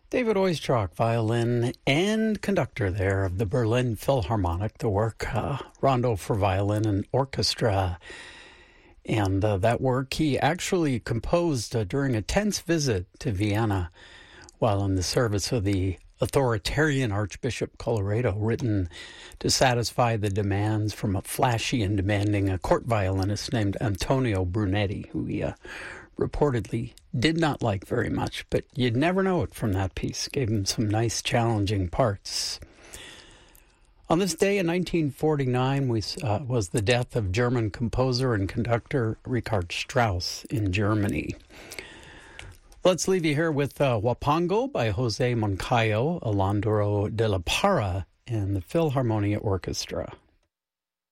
David Oistrakh, violin and conductor there of the Berlin Philharmonic, the work Rondo for Violin and Orchestra. And that work he actually composed during a tense visit to Vienna while in the service of the authoritarian Archbishop Colloredo, written to satisfy the demands from a flashy and demanding court violinist named Antonio Brunetti, who he reportedly did not like very much, but you'd never know it from that piece. Gave him some nice, challenging parts. On this day in 1949 was the death of German composer and conductor Richard Strauss in Germany. Let's leave you here with Huapango by Jose Moncayo, Alejandro de la Parra, and the Philharmonia Orchestra.